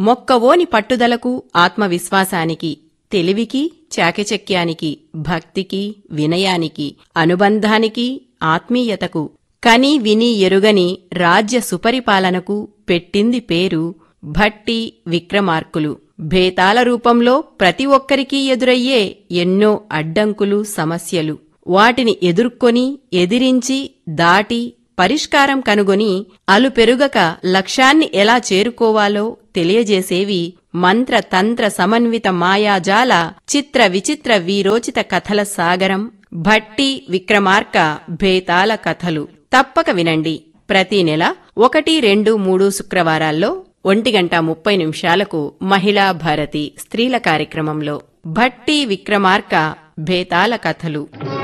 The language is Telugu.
మొక్కవోని పట్టుదలకు, ఆత్మవిశ్వాసానికి, తెలివికి, చాకచక్యానికి, భక్తికి, వినయానికి, అనుబంధానికి, ఆత్మీయతకు, కని విని ఎరుగని రాజ్య సుపరిపాలనకు పెట్టింది పేరు భట్టి విక్రమార్కులు. భేతాల రూపంలో ప్రతి ఒక్కరికీ ఎదురయ్యే ఎన్నో అడ్డంకులు, సమస్యలు. వాటిని ఎదుర్కొని, ఎదిరించి, దాటి, పరిష్కారం కనుగొని అలుపెరుగక లక్ష్యాన్ని ఎలా చేరుకోవాలో తెలియజేసేవి మంత్ర తంత్ర సమన్విత మాయాజాల చిత్ర విచిత్ర వీరోచిత కథల సాగరం భట్టి విక్రమార్క భేతాల కథలు. తప్పక వినండి. ప్రతి నెల 1, 2, 3 శుక్రవారాల్లో 1:30 మహిళా భారతి స్త్రీల కార్యక్రమంలో భట్టి విక్రమార్క భేతాల కథలు.